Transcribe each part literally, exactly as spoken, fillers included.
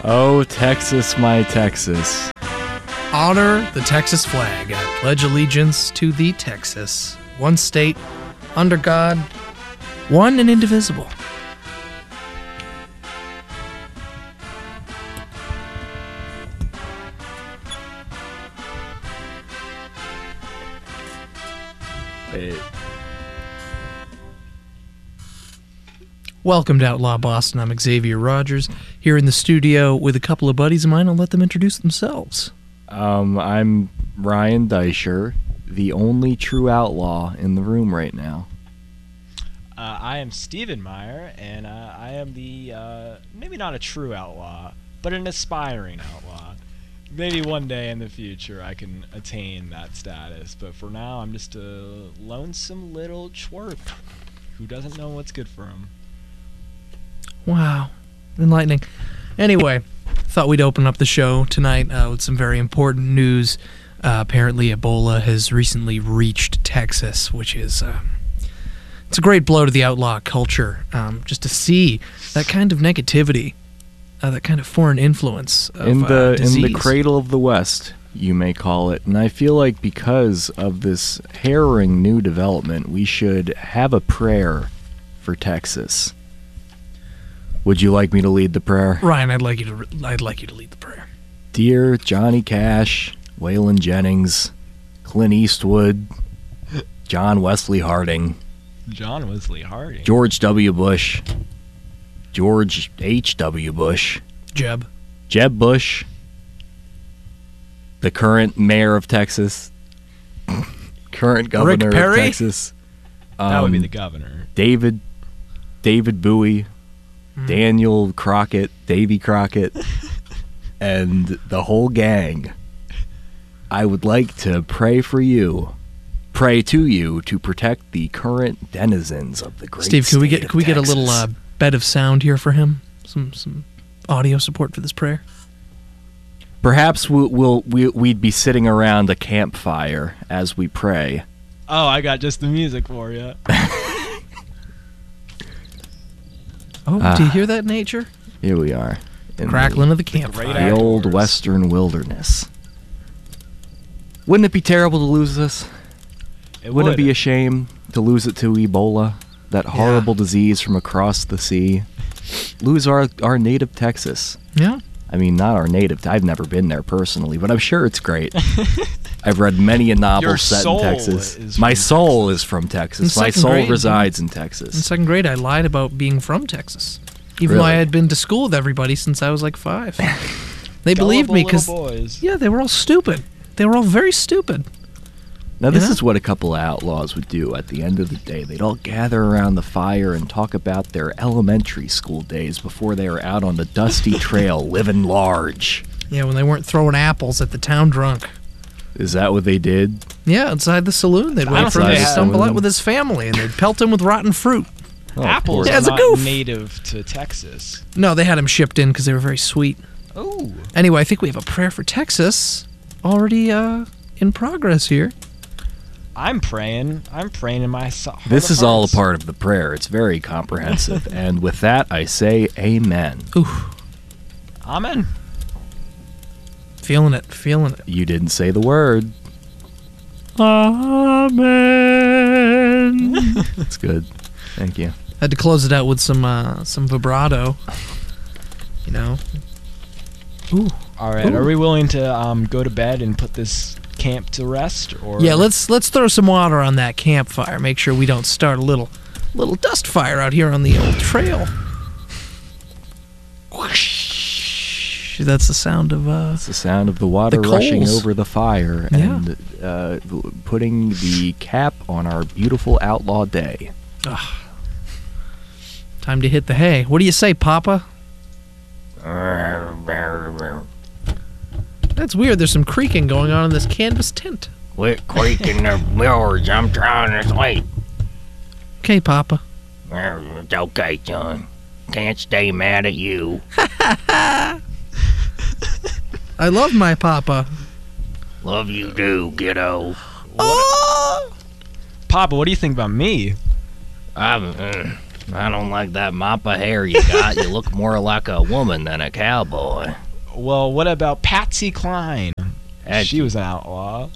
Oh, Texas, my Texas. Honor the Texas flag. I pledge allegiance to the Texas. One state, under God, one and indivisible. Wait. Welcome to Outlaw Boston. I'm Xavier Rogers, here in the studio with a couple of buddies of mine. I'll let them introduce themselves. Um, I'm Ryan Deischer, the only true outlaw in the room right now. Uh, I am Stephen Meyer, and uh, I am the, uh, maybe not a true outlaw, but an aspiring outlaw. Maybe one day in the future I can attain that status, but for now I'm just a lonesome little twerp who doesn't know what's good for him. Wow. Enlightening. Anyway, thought we'd open up the show tonight uh, with some very important news. Uh, apparently Ebola has recently reached Texas, which is uh, it's a great blow to the outlaw culture, um, just to see that kind of negativity, uh, that kind of foreign influence of in the uh, disease. in the cradle of the West, you may call it. And I feel like because of this harrowing new development, we should have a prayer for Texas. Would you like me to lead the prayer? Ryan, I'd like you to I'd like you to lead the prayer. Dear Johnny Cash, Waylon Jennings, Clint Eastwood, John Wesley Harding, John Wesley Harding, George W. Bush, George H W. Bush, Jeb, Jeb Bush, the current mayor of Texas, current governor Rick Perry? of Texas. Um, that would be the governor. David, David Bowie, Mm. Daniel Crockett, Davy Crockett, and the whole gang. I would like to pray for you, pray to you to protect the current denizens of the great Steve, can we state get of can we get a little Texas. uh, bed of sound here for him? Some some audio support for this prayer. Perhaps we'll, we'll we, we'd be sitting around a campfire as we pray. Oh, I got just the music for you. Oh, Ah. do you hear that, nature? Here we are, in Crackling the, of the campfire. great the old outdoors. western wilderness. Wouldn't it be terrible to lose this? It Wouldn't would. it be a shame to lose it to Ebola, that horrible disease from across the sea? Lose our our native Texas. Yeah. I mean, not our native. I've never been there personally, but I'm sure it's great. I've read many a novel Your set in soul Texas. is My from soul is from Texas. In My second soul grade, resides in In Texas. second grade, I lied about being from Texas, even though I Really? had been to school with everybody since I was like five. They believed me because boys. yeah, they were all stupid. They were all very stupid. Now, this Yeah. is what a couple of outlaws would do at the end of the day. They'd all gather around the fire and talk about their elementary school days before they were out on the dusty trail living large. Yeah, when they weren't throwing apples at the town drunk. Is that what they did? Yeah, outside the saloon, they'd I wait don't for him think to they had- stumble out with his family, and they'd pelt him with rotten fruit. Oh, of Apples course. Yeah, are it's a not goof. native to Texas. No, they had him shipped in because they were very sweet. Oh. Anyway, I think we have a prayer for Texas already uh, in progress here. I'm praying. I'm praying in my so- heart This of is all a hearts. part of the prayer. It's very comprehensive. And with that, I say amen. Ooh, Amen. feeling it, feeling it. You didn't say the word. Amen. That's good. Thank you. Had to close it out with some uh, some vibrato. You know. Ooh. All right. Ooh. Are we willing to um, go to bed and put this camp to rest? Or Yeah, let's let's throw some water on that campfire. Make sure we don't start a little little dust fire out here on the old trail. Whoosh. That's the sound of uh It's the sound of the water The rushing coals. over the fire Yeah. and uh, putting the cap on our beautiful outlaw day. time to hit the hay. What do you say, Papa? That's weird. There's some creaking going on in this canvas tent. Quit creaking the mirrors. I'm trying to sleep. Okay, Papa. It's okay, son. Can't stay mad at you. I love my Papa. Love you too, kiddo. Oh! Papa, what do you think about me? I'm, uh, I don't like that mop of hair you got. You look more like a woman than a cowboy. Well, what about Patsy Cline? That- She was an outlaw.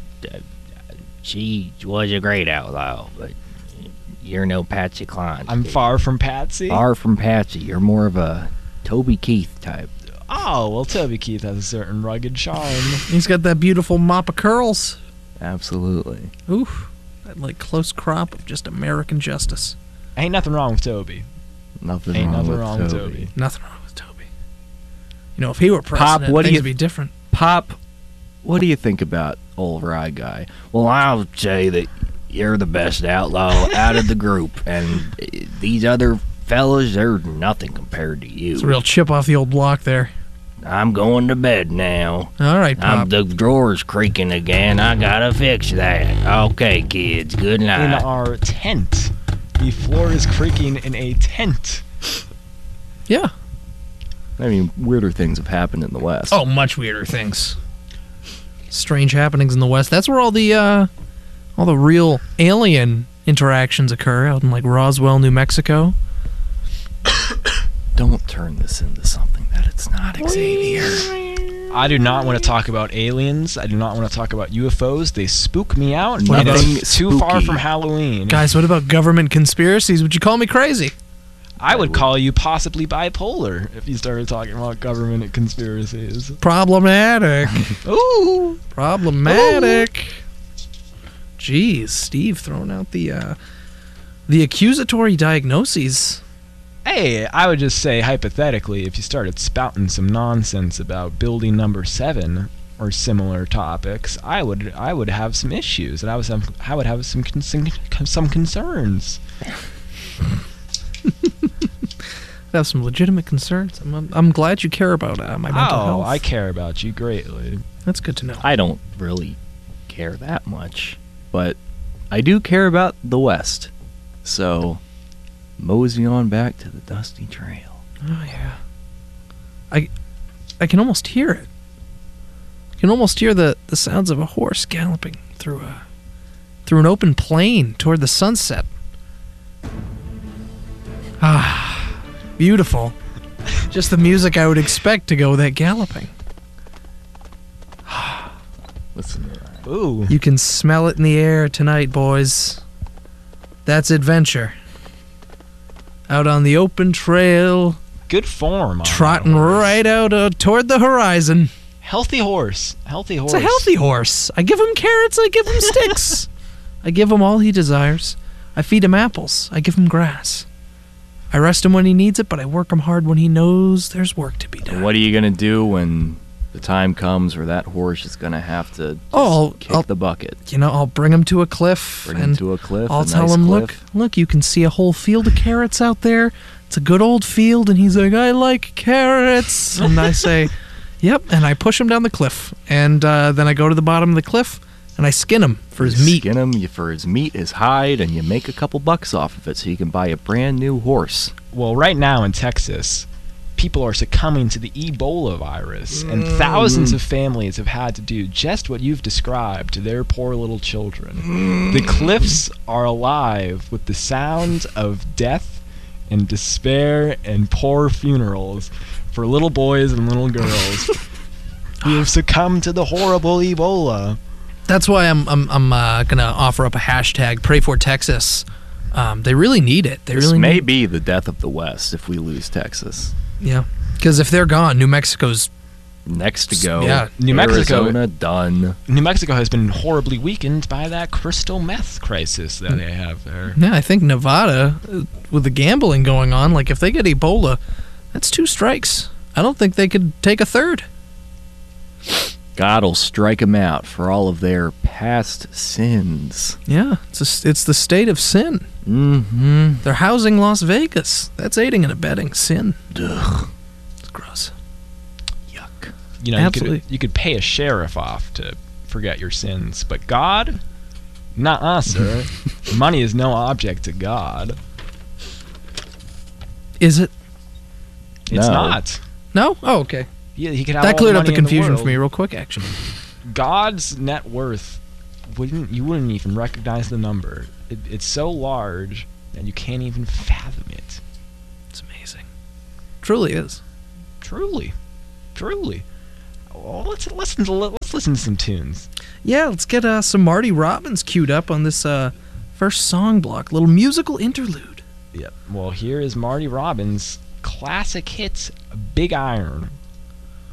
She was a great outlaw, but you're no Patsy Cline. I'm far from Patsy. Far from Patsy. You're more of a Toby Keith type. Oh, well, Toby Keith has a certain rugged charm. He's got that beautiful mop of curls. Absolutely. Oof. That, like, close crop of just American justice. Ain't nothing wrong with Toby. Nothing Ain't wrong nothing with wrong Toby. with Toby. Nothing wrong with Toby. You know, if he were president, what do things you- would be different. Pop, what do you think about old Rye Guy? Well, I'll say that you're the best outlaw out of the group, and these other fellas, they're nothing compared to you. It's a real chip off the old block there. I'm going to bed now. All right, I'm, Pop. the drawer's creaking again. I gotta fix that. Okay, kids. Good In night. our tent. The floor is creaking in a tent. Yeah. I mean, weirder things have happened in the West. Oh, much weirder things. Strange happenings in the West. That's where all the uh, all the real alien interactions occur, out in like Roswell, New Mexico. Don't turn this into something that it's not, Xavier. I do not want to talk about aliens. I do not want to talk about U F Os. They spook me out. Nothing It's too far spooky. from Halloween. Guys, what about government conspiracies? Would you call me crazy? I would call you possibly bipolar if you started talking about government conspiracies. Problematic. Ooh. Problematic. Jeez, Steve throwing out the uh, the accusatory diagnoses. Hey, I would just say hypothetically, if you started spouting some nonsense about building number seven or similar topics, I would I would have some issues, and I was have, I would have some con- some concerns. I have some legitimate concerns. I'm, I'm glad you care about uh, my mental Oh, health. I care about you greatly. That's good to know. I don't really care that much, but I do care about the West. So, mosey on back to the dusty trail. Oh yeah. I I can almost hear it. I can almost hear the, the sounds of a horse galloping through a through an open plain toward the sunset. Ah, beautiful. Just the music I would expect to go with that galloping. Listen to that. Ooh. You can smell it in the air tonight, boys. That's adventure. Out on the open trail, Good form. on trotting that horse. right out uh, toward the horizon. Healthy horse. Healthy horse. It's a healthy horse. I give him carrots, I give him sticks. I give him all he desires. I feed him apples. I give him grass. I rest him when he needs it, but I work him hard when he knows there's work to be done. And what are you going to do when the time comes where that horse is going to have to just Oh, I'll- kick I'll- the bucket? You know, I'll bring him to a cliff, Bring him and to a cliff. I'll a tell nice him, cliff. look, look, you can see a whole field of carrots out there. It's a good old field, and he's like, I like carrots. And I say, yep, and I push him down the cliff. And uh, then I go to the bottom of the cliff, and I skin him for his You meat. Skin him you, for his meat, his hide, and you make a couple bucks off of it so you can buy a brand new horse. Well, right now in Texas, people are succumbing to the Ebola virus, and thousands of families have had to do just what you've described to their poor little children. The cliffs are alive with the sound of death and despair and poor funerals for little boys and little girls who have succumbed to the horrible Ebola. That's why I'm I'm I'm uh, gonna offer up a hashtag. Pray for Texas. Um, they really need it. They This really may need. be the death of the West if we lose Texas. Yeah, because if they're gone, New Mexico's. Next to go. Yeah. New Mexico- Arizona, done. New Mexico has been horribly weakened by that crystal meth crisis that they have there. Yeah, I think Nevada, uh, with the gambling going on, like if they get Ebola, that's two strikes. I don't think they could take a third. God will strike them out for all of their past sins. Yeah, it's a, it's the state of sin. Mm-hmm. They're housing Las Vegas. That's aiding and abetting sin. Ugh. It's gross. Yuck. You know, you Absolutely. could, you could pay a sheriff off to forget your sins, but God? Nuh-uh, sir. Money is no object to God. Is it? It's No. not. No? Oh, okay. Yeah, he could have That all cleared the up the money in confusion world. for me real quick, actually. God's net worth wouldn't you wouldn't even recognize the number. It, it's so large and you can't even fathom it. It's amazing. Truly is. Truly, truly. Well, let's listen to let's listen to some tunes. Yeah, let's get uh, some Marty Robbins queued up on this uh, first song block. Little musical interlude. Yep. Well, here is Marty Robbins' classic hits, "Big Iron."